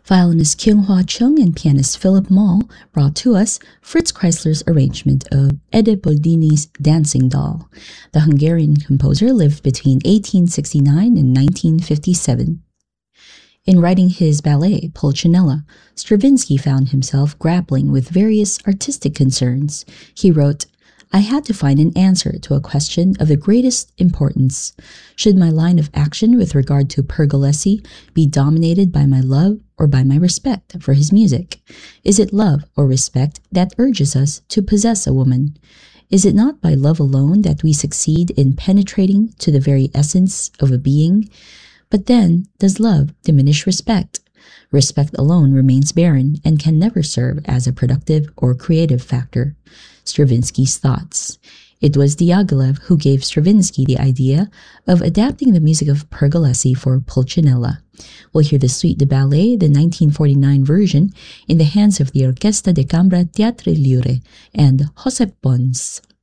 Violinist Kyung-hwa Chung and pianist Philip Moll brought to us Fritz Kreisler's arrangement of Ede Boldini's Dancing Doll. The Hungarian composer lived between 1869 and 1957. In writing his ballet, Pulcinella, Stravinsky found himself grappling with various artistic concerns. He wrote, "I had to find an answer to a question of the greatest importance. Should my line of action with regard to Pergolesi be dominated by my love or by my respect for his music? Is it love or respect that urges us to possess a woman? Is it not by love alone that we succeed in penetrating to the very essence of a being? But then, does love diminish respect? Respect alone remains barren and can never serve as a productive or creative factor." Stravinsky's thoughts. It was Diaghilev who gave Stravinsky the idea of adapting the music of Pergolesi for Pulcinella. We'll hear the Suite de Ballet, the 1949 version, in the hands of the Orquesta de Cambra Teatre Liure and Josep Pons.